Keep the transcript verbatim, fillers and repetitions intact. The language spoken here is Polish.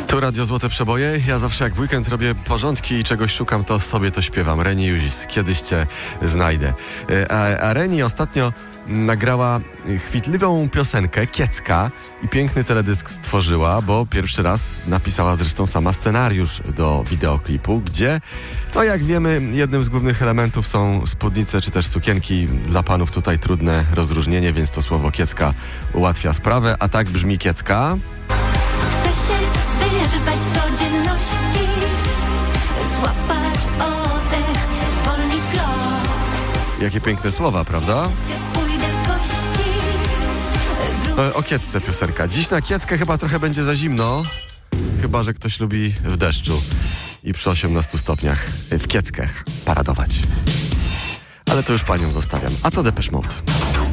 Tu Radio Złote Przeboje. Ja zawsze jak w weekend robię porządki i czegoś szukam, to sobie to śpiewam. Reni Juzic, kiedyś cię znajdę. A, a Reni ostatnio nagrała chwytliwą piosenkę Kiecka i piękny teledysk stworzyła, bo pierwszy raz napisała zresztą sama scenariusz do wideoklipu, gdzie, no jak wiemy, jednym z głównych elementów są spódnice czy też sukienki. Dla panów tutaj trudne rozróżnienie, więc to słowo Kiecka ułatwia sprawę, a tak brzmi Kiecka. Chcę się wyrwać z codzienności, złapać oddech, zwolnić krok. Jakie piękne słowa, prawda? Pójdę w kości. O, o Kiecce piosenka. Dziś na Kieckę chyba trochę będzie za zimno, chyba że ktoś lubi w deszczu i przy osiemnastu stopniach w Kieckach paradować. Ale to już panią zostawiam. A to Depeche Mode.